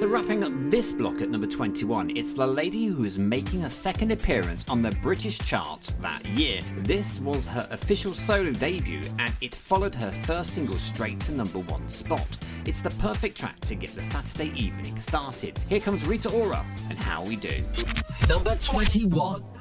But wrapping up this block at number 21, it's the lady who is making a second appearance on the British charts that year. This was her official solo debut, and it followed her first single straight to number 1 spot. It's the perfect track to get the Saturday evening started. Here comes Rita Ora and How We Do. Number 21.